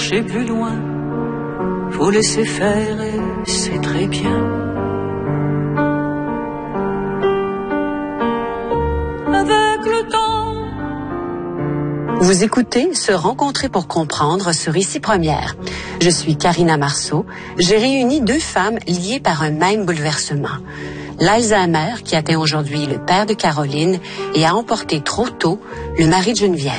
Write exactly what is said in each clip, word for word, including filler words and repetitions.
chercher plus loin. Faut laisser faire et c'est très bien. Avec le temps. Vous écoutez Se rencontrer pour comprendre sur Ici Première. Je suis Karina Marceau. J'ai réuni deux femmes liées par un même bouleversement. L'Alzheimer qui atteint aujourd'hui le père de Caroline et a emporté trop tôt le mari de Geneviève.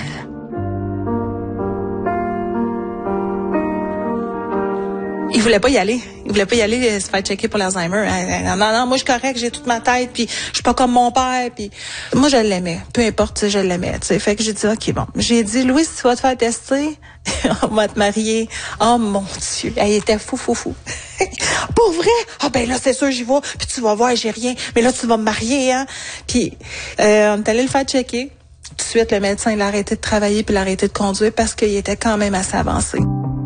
Il voulait pas y aller. Il voulait pas y aller se faire checker pour l'Alzheimer. Non, non, non, moi, je suis correct, j'ai toute ma tête, puis je suis pas comme mon père, puis moi, je l'aimais. Peu importe, je l'aimais, tu sais. Fait que j'ai dit, OK, bon. J'ai dit, Louis, si tu vas te faire tester, on va te marier. Oh, mon Dieu. Elle était fou, fou, fou. Pour vrai? Ah, ben là, c'est sûr, j'y vais, puis tu vas voir, j'ai rien. Mais là, tu vas me marier, hein. Puis, euh, on est allé le faire checker. Tout de suite, le médecin, il a arrêté de travailler, puis il a arrêté de conduire parce qu'il était quand même assez avancé.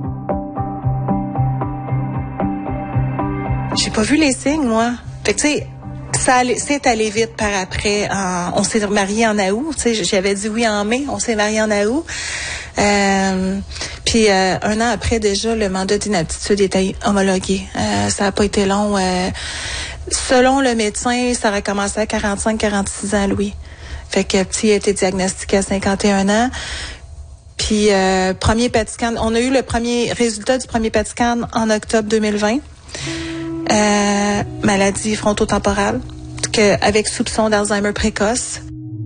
J'ai pas vu les signes, moi. Fait que, tu sais, ça allait, c'est allé vite par après. En, on s'est mariés en août. Tu sais, j'avais dit oui en mai. On s'est mariés en août. Euh, puis, euh, un an après, déjà, le mandat d'inaptitude était homologué. Euh, ça a pas été long. Euh, selon le médecin, ça aurait commencé à quarante-cinq quarante-six ans, Louis. Fait que, petit, il a été diagnostiqué à cinquante et un ans. Puis, euh, premier P E T scan. On a eu le premier résultat du premier P E T scan en octobre deux mille vingt. Euh, maladie frontotemporale, que, avec soupçon d'Alzheimer précoce.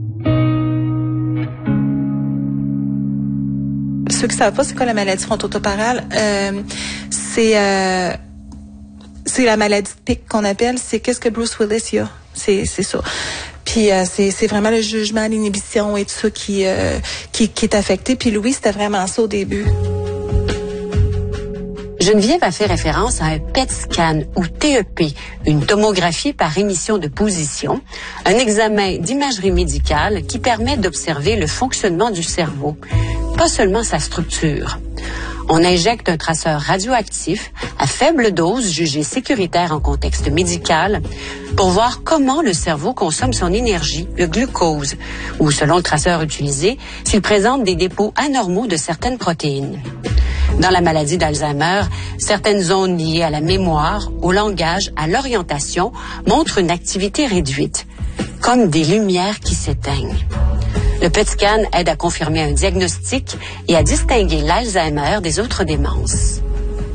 Ceux qui savent pas c'est quoi la maladie frontotemporale, euh, c'est euh, c'est la maladie de pic qu'on appelle. C'est qu'est-ce que Bruce Willis a. C'est c'est ça. Puis euh, c'est c'est vraiment le jugement, l'inhibition et tout ça qui euh, qui qui est affecté. Puis Louis, c'était vraiment ça au début. Geneviève a fait référence à un P E T scan ou T E P, une tomographie par émission de position, un examen d'imagerie médicale qui permet d'observer le fonctionnement du cerveau, pas seulement sa structure. On injecte un traceur radioactif à faible dose jugé sécuritaire en contexte médical pour voir comment le cerveau consomme son énergie, le glucose, ou selon le traceur utilisé, s'il présente des dépôts anormaux de certaines protéines. Dans la maladie d'Alzheimer, certaines zones liées à la mémoire, au langage, à l'orientation montrent une activité réduite, comme des lumières qui s'éteignent. Le P E T scan aide à confirmer un diagnostic et à distinguer l'Alzheimer des autres démences.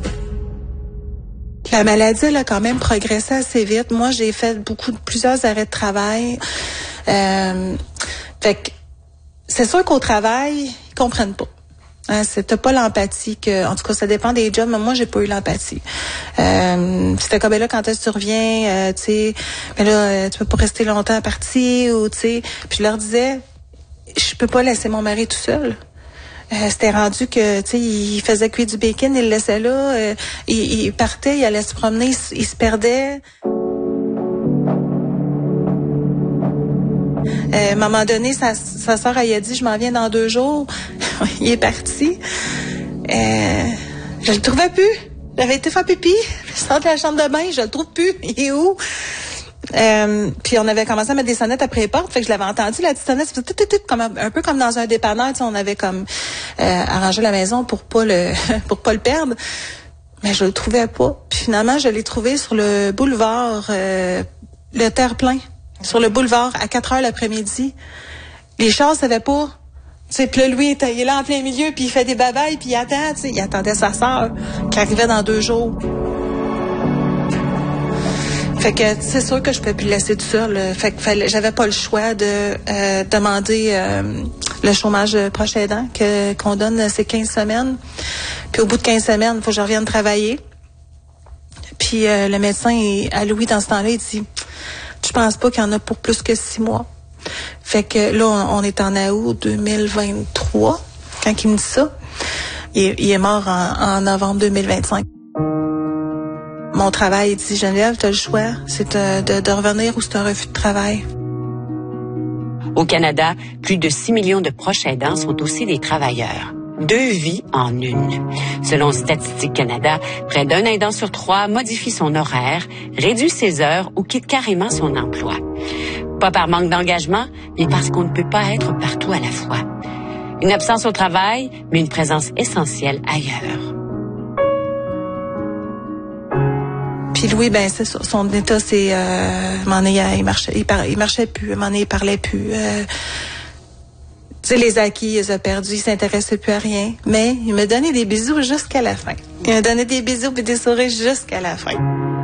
La maladie, elle a quand même progressé assez vite. Moi, j'ai fait beaucoup, plusieurs arrêts de travail. Euh, fait que c'est sûr qu'au travail, ils comprennent pas. Hein, c'est, t'as pas l'empathie que, en tout cas, ça dépend des jobs, mais moi, j'ai pas eu l'empathie. Euh, c'était comme, ben là, quand est-ce que tu reviens, euh, tu sais, ben là, euh, tu peux pas rester longtemps à partir, ou, tu sais. Puis je leur disais, je peux pas laisser mon mari tout seul. Euh, c'était rendu que, tu sais, il faisait cuire du bacon, il le laissait là, euh, il, il partait, il allait se promener, il, il se perdait. Euh, à un moment donné, sa, sa soeur, elle a dit, je m'en viens dans deux jours. Il est parti. Euh, je le trouvais plus. J'avais été faire pipi. Je sors de la chambre de bain, je le trouve plus. Il est où? Euh, puis on avait commencé à mettre des sonnettes après les portes. Fait que je l'avais entendu, la petite sonnette. C'était tout, tout, tout, comme un, un peu comme dans un dépanneur. Tu sais, on avait comme euh, arrangé la maison pour pas le pour pas le perdre. Mais je le trouvais pas. Puis finalement, je l'ai trouvé sur le boulevard, euh, le terre-plein. Sur le boulevard, à quatre heures l'après-midi. Les chars savaient pas. Tu sais, puis là, lui, il est là en plein milieu, puis il fait des babayes, puis il attend, tu sais. Il attendait sa sœur, qui arrivait dans deux jours. Fait que c'est sûr que je peux plus le laisser tout seul. Fait que fallait, j'avais pas le choix de euh, demander euh, le chômage proche aidant que, qu'on donne ces quinze semaines. Puis au bout de quinze semaines, il faut que je revienne travailler. Puis euh, le médecin, à Louis, dans ce temps-là, il dit... Je pense pas qu'il y en a pour plus que six mois. Fait que là, on est en août deux mille vingt-trois, quand il me dit ça. Il, il est mort en, en novembre deux mille vingt-cinq. Mon travail, il dit, Geneviève, t'as le choix, c'est de, de, de revenir ou c'est un refus de travail. Au Canada, plus de six millions de proches aidants sont aussi des travailleurs. Deux vies en une. Selon Statistique Canada, près d'un aidant sur trois modifie son horaire, réduit ses heures ou quitte carrément son emploi. Pas par manque d'engagement, mais parce qu'on ne peut pas être partout à la fois. Une absence au travail, mais une présence essentielle ailleurs. Puis Louis, ben c'est ça, son état, c'est, euh, à un moment donné, il marchait, il, par, il marchait plus, à un moment donné, il parlait plus. Euh, tu sais, les acquis, il les a perdus, il s'intéressait plus à rien. Mais il me donnait des bisous jusqu'à la fin. Il me donnait des bisous et des sourires jusqu'à la fin.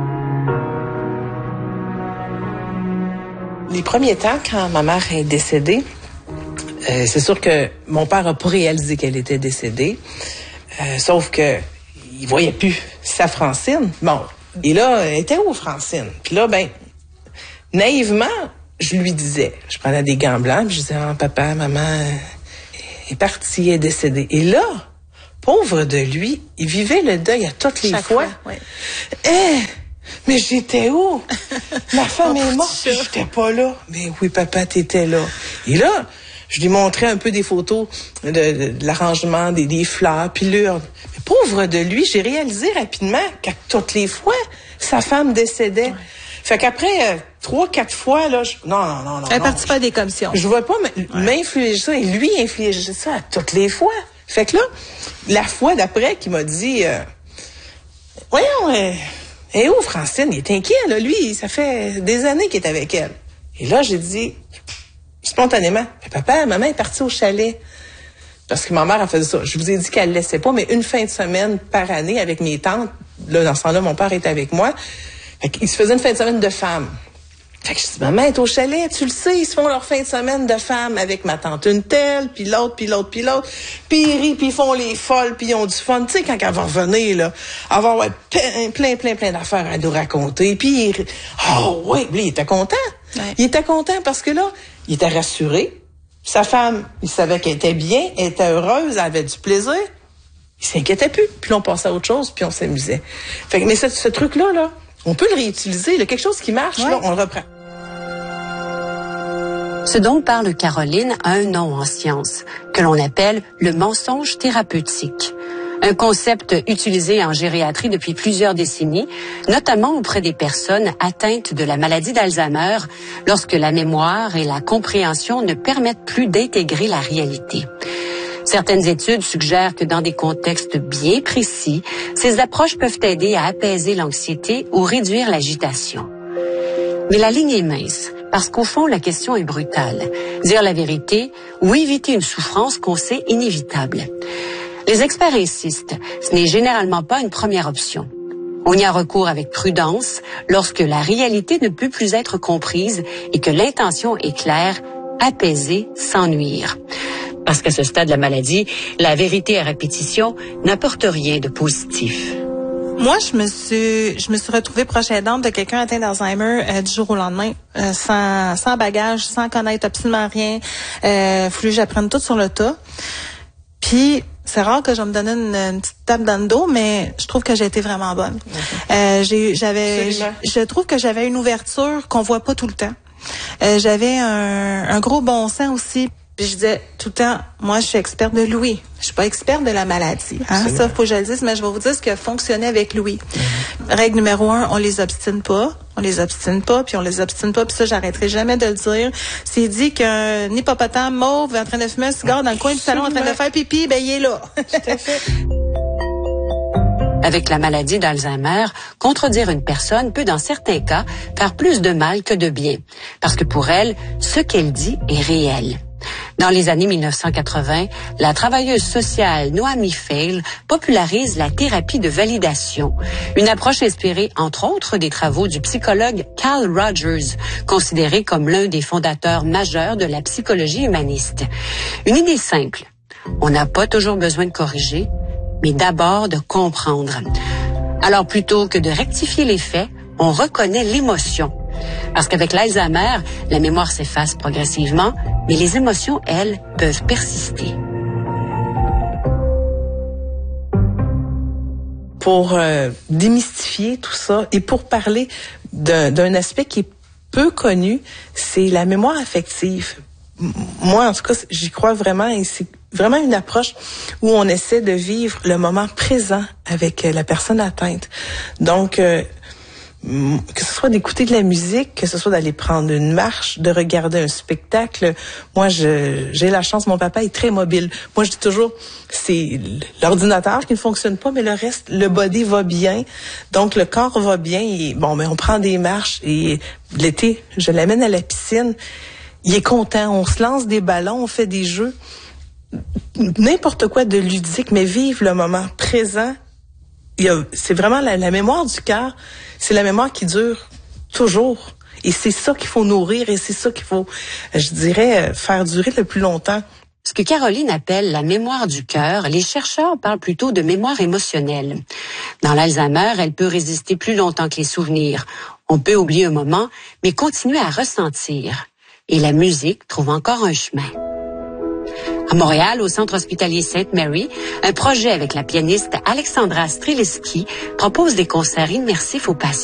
Les premiers temps, quand ma mère est décédée, euh, c'est sûr que mon père a pas réalisé qu'elle était décédée. Euh, sauf que il voyait plus sa Francine. Bon. Et là, elle était où, Francine? Puis là, ben, naïvement, je lui disais, je prenais des gants blancs, puis je disais, oh, papa, maman est partie, est décédée. Et là, pauvre de lui, il vivait le deuil à toutes les Chaque fois. fois, ouais. Eh, mais j'étais où? Ma femme Oh, est morte, puis j'étais pas là. Mais oui, papa, t'étais là. Et là, je lui montrais un peu des photos de, de, de l'arrangement, des, des fleurs, puis l'urne. Mais pauvre de lui, j'ai réalisé rapidement qu'à toutes les fois, sa femme décédait. Ouais. Fait qu'après euh, trois, quatre fois, là, je... non, non, non, non. Elle participait à des commissions. Je ne vais pas m'infliger ça, et lui infliger ça à toutes les fois. Fait que là, la fois d'après qu'il m'a dit, euh, voyons, euh, et où Francine? Il est inquiet, là, lui, ça fait des années qu'il est avec elle. Et là, j'ai dit, spontanément, mais papa, maman est partie au chalet. Parce que ma mère a fait ça. Je vous ai dit qu'elle ne laissait pas, mais une fin de semaine par année avec mes tantes. Là, dans ce temps-là, mon père était avec moi. Fait qu'il se faisait une fin de semaine de femmes. Fait que je dis, maman est au chalet, tu le sais, ils se font leur fin de semaine de femmes avec ma tante une telle, puis l'autre, puis l'autre, puis l'autre. Puis ils rient, puis ils font les folles, puis ils ont du fun. Tu sais, quand elle va revenir, là, elle va avoir plein, plein, plein, plein d'affaires à nous raconter. Puis il... Oh, oui, il était content. Ouais. Il était content parce que là, il était rassuré. Sa femme, il savait qu'elle était bien, elle était heureuse, elle avait du plaisir. Il s'inquiétait plus. Puis là, on passait à autre chose, puis on s'amusait. Fait que, mais ce, ce truc-là, là, on peut le réutiliser. Là, quelque chose qui marche, ouais. Là, on le reprend. Ce dont parle Caroline a un nom en science, que l'on appelle le mensonge thérapeutique. Un concept utilisé en gériatrie depuis plusieurs décennies, notamment auprès des personnes atteintes de la maladie d'Alzheimer, lorsque la mémoire et la compréhension ne permettent plus d'intégrer la réalité. Certaines études suggèrent que dans des contextes bien précis, ces approches peuvent aider à apaiser l'anxiété ou réduire l'agitation. Mais la ligne est mince, parce qu'au fond, la question est brutale. Dire la vérité ou éviter une souffrance qu'on sait inévitable. Les experts insistent, ce n'est généralement pas une première option. On y a recours avec prudence lorsque la réalité ne peut plus être comprise et que l'intention est claire, apaiser sans nuire. Parce qu'à ce stade de la maladie, la vérité à répétition n'apporte rien de positif. Moi, je me suis, je me suis retrouvée proche aidante de quelqu'un atteint d'Alzheimer euh, du jour au lendemain, euh, sans, sans bagage, sans connaître absolument rien. Euh, fallu que j'apprenne tout sur le tas. Puis, c'est rare que je me donne une, une petite tape dans le dos, mais je trouve que j'ai été vraiment bonne. Mm-hmm. Euh, j'ai, j'avais, je, je trouve que j'avais une ouverture qu'on voit pas tout le temps. Euh, j'avais un, un gros bon sens aussi. Puis je disais tout le temps, moi, je suis experte de Louis. Je suis pas experte de la maladie. Hein? Ça, faut que je le dise, mais je vais vous dire ce qui a fonctionné avec Louis. Mm-hmm. Règle numéro un, on les obstine pas. On les obstine pas, puis on les obstine pas. Puis ça, j'arrêterai jamais de le dire. S'il dit qu'un hippopotame mauve est en train de fumer un cigare dans le coin du salon en train de faire pipi, ben il est là. Tout à fait. Avec la maladie d'Alzheimer, contredire une personne peut dans certains cas faire plus de mal que de bien. Parce que pour elle, ce qu'elle dit est réel. Dans les années mille neuf cent quatre-vingts, la travailleuse sociale Noami Feil popularise la thérapie de validation, une approche inspirée, entre autres, des travaux du psychologue Carl Rogers, considéré comme l'un des fondateurs majeurs de la psychologie humaniste. Une idée simple. On n'a pas toujours besoin de corriger, mais d'abord de comprendre. Alors, plutôt que de rectifier les faits, on reconnaît l'émotion. Parce qu'avec l'Alzheimer, la mémoire s'efface progressivement, mais les émotions, elles, peuvent persister. Pour euh, démystifier tout ça et pour parler d'un, d'un aspect qui est peu connu, c'est la mémoire affective. Moi, en tout cas, j'y crois vraiment et c'est vraiment une approche où on essaie de vivre le moment présent avec la personne atteinte. Donc, euh, que ce soit d'écouter de la musique, que ce soit d'aller prendre une marche, de regarder un spectacle. Moi, je, j'ai la chance, mon papa est très mobile. Moi, je dis toujours, c'est l'ordinateur qui ne fonctionne pas, mais le reste, le body va bien. Donc, le corps va bien. Et, bon, mais on prend des marches et l'été, je l'amène à la piscine. Il est content. On se lance des ballons, on fait des jeux. N'importe quoi de ludique, mais vive le moment présent. Il y a, c'est vraiment la, la mémoire du cœur, c'est la mémoire qui dure toujours. Et c'est ça qu'il faut nourrir et c'est ça qu'il faut, je dirais, faire durer le plus longtemps. Ce que Caroline appelle la mémoire du cœur, les chercheurs parlent plutôt de mémoire émotionnelle. Dans l'Alzheimer, elle peut résister plus longtemps que les souvenirs. On peut oublier un moment, mais continuer à ressentir. Et la musique trouve encore un chemin. À Montréal, au Centre hospitalier Sainte Mary, un projet avec la pianiste Alexandra Streliski propose des concerts immersifs aux patients.